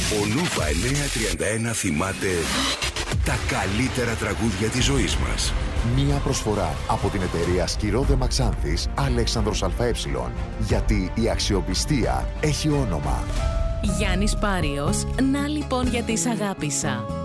Ο Νούβα 931 θυμάται τα καλύτερα τραγούδια της ζωής μας. Μία προσφορά από την εταιρεία Σκυρόδε Μαξάνθης Αλέξανδρος ΑΕ. Γιατί η αξιοπιστία έχει όνομα. Γιάννης Πάριος, να λοιπόν γιατί σ' αγάπησα.